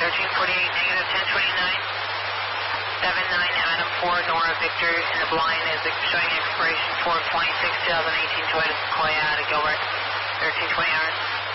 negative 1029. 79 Adam 4, Nora Victor in the blind is showing expiration 4/26/2018 Toyota Sequoia out of Gilbert, 1320 hours.